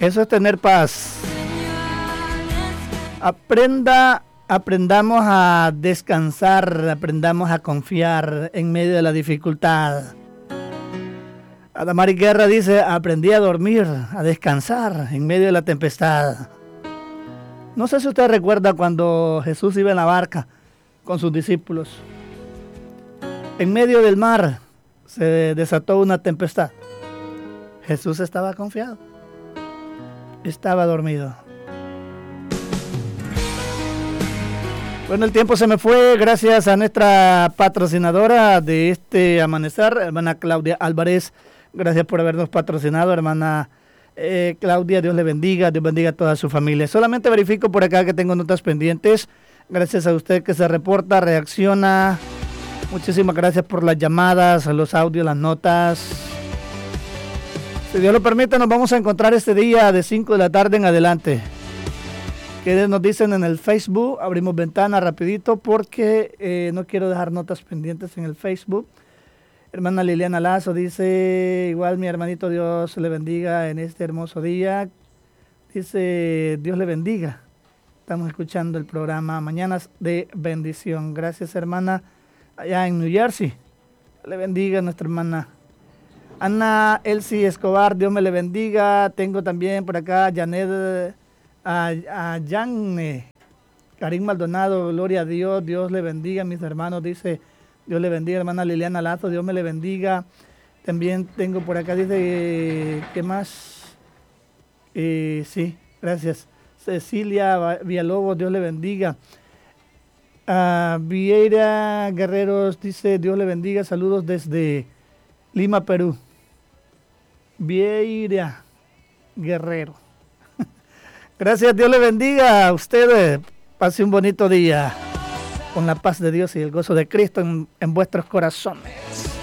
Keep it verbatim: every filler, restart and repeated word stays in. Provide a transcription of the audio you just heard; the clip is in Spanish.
Eso es tener paz. Aprenda, aprendamos a descansar, aprendamos a confiar en medio de la dificultad. Adamari Guerra dice, aprendí a dormir, a descansar en medio de la tempestad. No sé si usted recuerda cuando Jesús iba en la barca con sus discípulos. En medio del mar se desató una tempestad. Jesús estaba confiado. Estaba dormido. Bueno, el tiempo se me fue gracias a nuestra patrocinadora de este amanecer, hermana Claudia Álvarez. Gracias por habernos patrocinado, hermana eh, Claudia. Dios le bendiga, Dios bendiga a toda su familia. Solamente verifico por acá que tengo notas pendientes. Gracias a usted que se reporta, reacciona. Muchísimas gracias por las llamadas, los audios, las notas. Si Dios lo permite, nos vamos a encontrar este día de cinco de la tarde en adelante. Que nos dicen en el Facebook, abrimos ventana rapidito porque eh, no quiero dejar notas pendientes en el Facebook. Hermana Liliana Lazo dice, igual mi hermanito, Dios le bendiga en este hermoso día. Dice, Dios le bendiga. Estamos escuchando el programa Mañanas de Bendición. Gracias, hermana, allá en New Jersey. Le bendiga a nuestra hermana Ana Elsie Escobar, Dios me le bendiga. Tengo también por acá Janet, a, a Yanne, Karim Maldonado, gloria a Dios, Dios le bendiga, mis hermanos, dice, Dios le bendiga, hermana Liliana Lazo, Dios me le bendiga. También tengo por acá, dice, ¿qué más? Eh, sí, gracias. Cecilia Villalobos, Dios le bendiga. Uh, Vieira Guerreros dice, Dios le bendiga, saludos desde Lima, Perú. Vieira Guerrero. Gracias, Dios le bendiga a ustedes. Pase un bonito día con la paz de Dios y el gozo de Cristo en, en vuestros corazones.